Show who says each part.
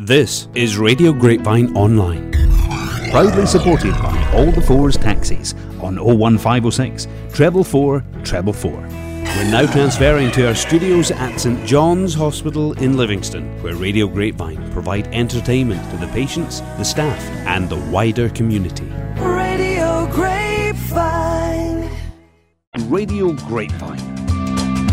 Speaker 1: This is Radio Grapevine Online, proudly supported by All the Fours Taxis on 01506 444 444. We're now transferring to our studios at St John's Hospital in Livingston, where Radio Grapevine provide entertainment to the patients, the staff and the wider community.
Speaker 2: Radio Grapevine.
Speaker 1: Radio Grapevine.